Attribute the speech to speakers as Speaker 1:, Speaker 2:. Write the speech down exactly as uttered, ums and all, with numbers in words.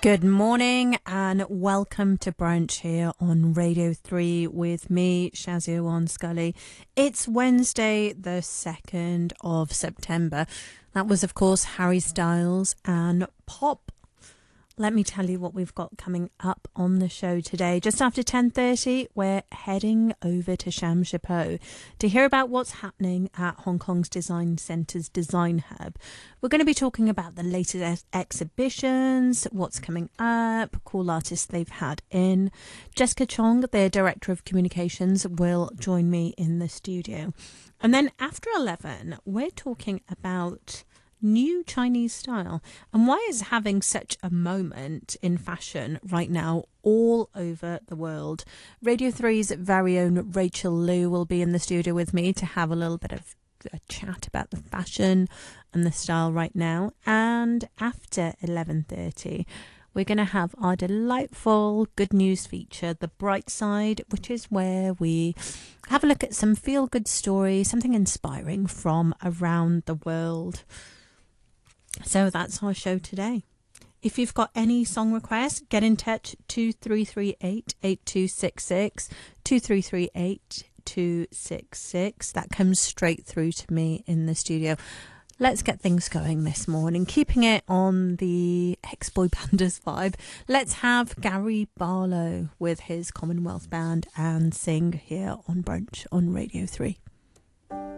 Speaker 1: Good morning and welcome to Brunch here on Radio three with me, Shazia Wan Scully. It's Wednesday, the second of September. That was, of course, Harry Styles and Pop. Let me tell you what we've got coming up on the show today. Just after ten thirty, we're heading over to Sham Shui Po to hear about what's happening at Hong Kong's Design Centre's Design Hub. We're going to be talking about the latest ex- exhibitions, what's coming up, cool artists they've had in. Jessica Chong, their Director of Communications, will join me in the studio. And then after eleven, we're talking about new Chinese style and why it's having such a moment in fashion right now all over the world. Radio three's very own Rachel Liu will be in the studio with me to have a little bit of a chat about the fashion and the style right now. And after eleven thirty, we're going to have our delightful good news feature, The Bright Side, which is where we have a look at some feel-good stories, something inspiring from around the world. So that's our show today. If you've got any song requests, get in touch two three three eight, eight two six six, two three three eight, two six six. That comes straight through to me in the studio. Let's get things going this morning, keeping it on the ex-boy banders vibe. Let's have Gary Barlow with his Commonwealth Band and sing here on Brunch on Radio three.